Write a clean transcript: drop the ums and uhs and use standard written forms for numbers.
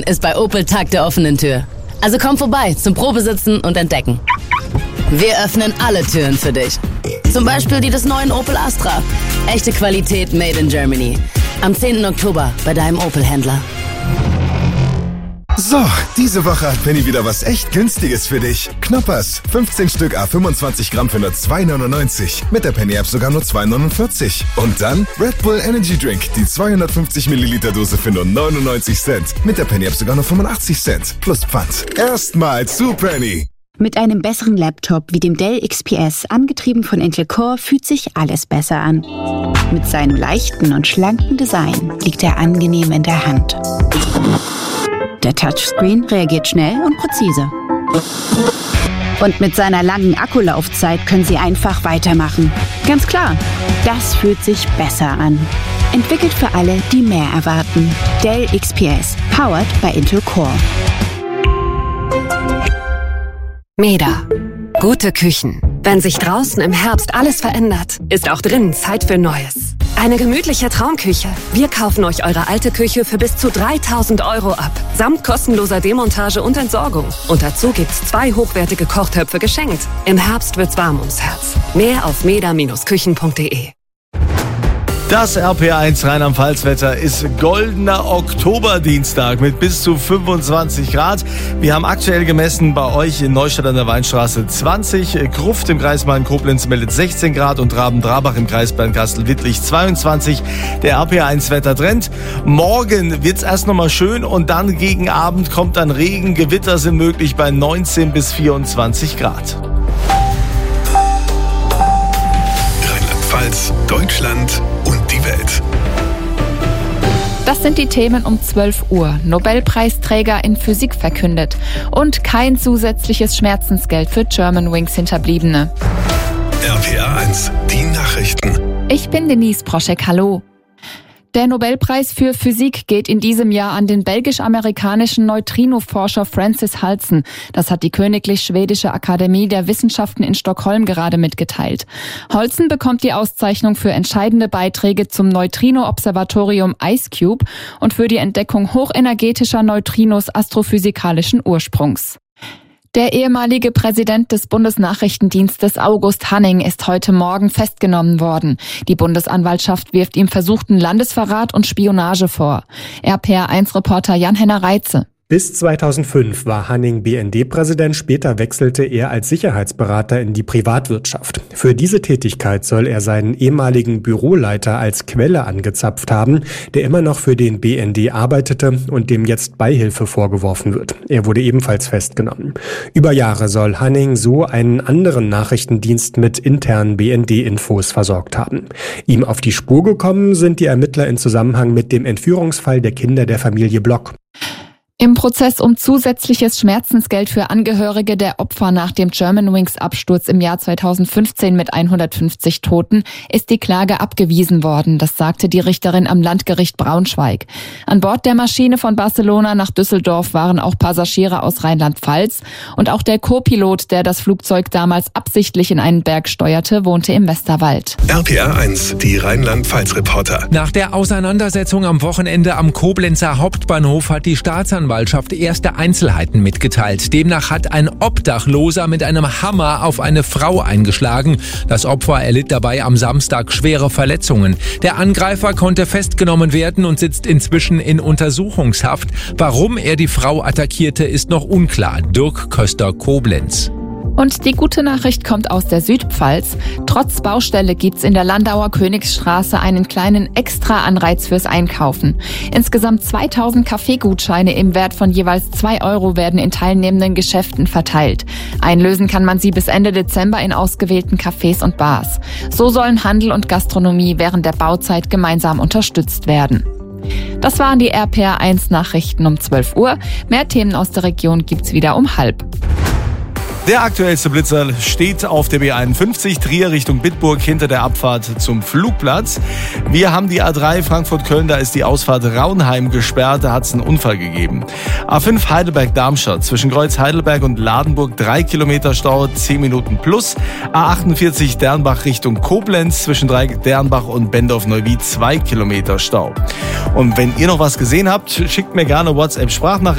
ist bei Opel Tag der offenen Tür. Also komm vorbei zum Probesitzen und Entdecken. Wir öffnen alle Türen für dich. Zum Beispiel die des neuen Opel Astra. Echte Qualität made in Germany. Am 10. Oktober bei deinem Opel-Händler. So, diese Woche hat Penny wieder was echt Günstiges für dich. Knoppers, 15 Stück à 25 Gramm für nur 2,99. Mit der Penny-App sogar nur 2,49. Und dann Red Bull Energy Drink, die 250 Milliliter Dose für nur 99 Cent. Mit der Penny-App sogar nur 85 Cent. Plus Pfand. Erstmal zu Penny. Mit einem besseren Laptop wie dem Dell XPS, angetrieben von Intel Core, fühlt sich alles besser an. Mit seinem leichten und schlanken Design liegt er angenehm in der Hand. Der Touchscreen reagiert schnell und präzise. Und mit seiner langen Akkulaufzeit können Sie einfach weitermachen. Ganz klar, das fühlt sich besser an. Entwickelt für alle, die mehr erwarten. Dell XPS, powered by Intel Core. Meda. Gute Küchen. Wenn sich draußen im Herbst alles verändert, ist auch drinnen Zeit für Neues. Eine gemütliche Traumküche. Wir kaufen euch eure alte Küche für bis zu 3.000 € ab. Samt kostenloser Demontage und Entsorgung. Und dazu gibt's 2 hochwertige Kochtöpfe geschenkt. Im Herbst wird's warm ums Herz. Mehr auf meda-küchen.de. Das RPR1 Rheinland-Pfalz-Wetter ist goldener Oktoberdienstag mit bis zu 25 Grad. Wir haben aktuell gemessen bei euch in Neustadt an der Weinstraße 20, Gruft im Kreis Main-Koblenz meldet 16 Grad und Raben-Drabach im Kreis Bernkastel-Wittlich 22. Der RPR1-Wettertrend. Morgen wird's erst nochmal schön und dann gegen Abend kommt dann Regen. Gewitter sind möglich bei 19 bis 24 Grad. Rheinland-Pfalz, Deutschland und die Welt. Das sind die Themen um 12 Uhr. Nobelpreisträger in Physik verkündet. Und kein zusätzliches Schmerzensgeld für Germanwings Hinterbliebene. RPR1, die Nachrichten. Ich bin Denise Proschek, hallo. Der Nobelpreis für Physik geht in diesem Jahr an den belgisch-amerikanischen Neutrino-Forscher Francis Halsen. Das hat die Königlich Schwedische Akademie der Wissenschaften in Stockholm gerade mitgeteilt. Halsen bekommt die Auszeichnung für entscheidende Beiträge zum Neutrino-Observatorium IceCube und für die Entdeckung hochenergetischer Neutrinos astrophysikalischen Ursprungs. Der ehemalige Präsident des Bundesnachrichtendienstes August Hanning ist heute Morgen festgenommen worden. Die Bundesanwaltschaft wirft ihm versuchten Landesverrat und Spionage vor. RPR1-Reporter Jan-Henner Reitze. Bis 2005 war Hanning BND-Präsident, später wechselte er als Sicherheitsberater in die Privatwirtschaft. Für diese Tätigkeit soll er seinen ehemaligen Büroleiter als Quelle angezapft haben, der immer noch für den BND arbeitete und dem jetzt Beihilfe vorgeworfen wird. Er wurde ebenfalls festgenommen. Über Jahre soll Hanning so einen anderen Nachrichtendienst mit internen BND-Infos versorgt haben. Ihm auf die Spur gekommen sind die Ermittler in Zusammenhang mit dem Entführungsfall der Kinder der Familie Block. Im Prozess um zusätzliches Schmerzensgeld für Angehörige der Opfer nach dem Germanwings-Absturz im Jahr 2015 mit 150 Toten ist die Klage abgewiesen worden, das sagte die Richterin am Landgericht Braunschweig. An Bord der Maschine von Barcelona nach Düsseldorf waren auch Passagiere aus Rheinland-Pfalz und auch der Co-Pilot, der das Flugzeug damals absichtlich in einen Berg steuerte, wohnte im Westerwald. RPR1, die Rheinland-Pfalz-Reporter. Nach der Auseinandersetzung am Wochenende am Koblenzer Hauptbahnhof hat die Staatsanwaltschaft erste Einzelheiten mitgeteilt. Demnach hat ein Obdachloser mit einem Hammer auf eine Frau eingeschlagen. Das Opfer erlitt dabei am Samstag schwere Verletzungen. Der Angreifer konnte festgenommen werden und sitzt inzwischen in Untersuchungshaft. Warum er die Frau attackierte, ist noch unklar. Dirk Köster, Koblenz. Und die gute Nachricht kommt aus der Südpfalz. Trotz Baustelle gibt's in der Landauer Königsstraße einen kleinen Extra-Anreiz fürs Einkaufen. Insgesamt 2000 Kaffeegutscheine im Wert von jeweils 2 € werden in teilnehmenden Geschäften verteilt. Einlösen kann man sie bis Ende Dezember in ausgewählten Cafés und Bars. So sollen Handel und Gastronomie während der Bauzeit gemeinsam unterstützt werden. Das waren die RPR1 Nachrichten um 12 Uhr. Mehr Themen aus der Region gibt's wieder um 12:30. Der aktuellste Blitzer steht auf der B51 Trier Richtung Bitburg hinter der Abfahrt zum Flugplatz. Wir haben die A3 Frankfurt-Köln, da ist die Ausfahrt Raunheim gesperrt, da hat es einen Unfall gegeben. A5 Heidelberg-Darmstadt zwischen Kreuz Heidelberg und Ladenburg 3 Kilometer Stau, 10 Minuten plus. A48 Dernbach Richtung Koblenz zwischen Dernbach und Bendorf-Neuwied 2 Kilometer Stau. Und wenn ihr noch was gesehen habt, schickt mir gerne WhatsApp-Sprachnachrichten.